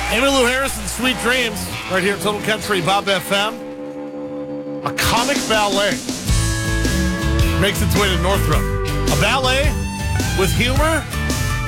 Emmylou Harris and Sweet Dreams, right here at Total Country, Bob FM. A comic ballet makes its way to Northrop. A ballet with humor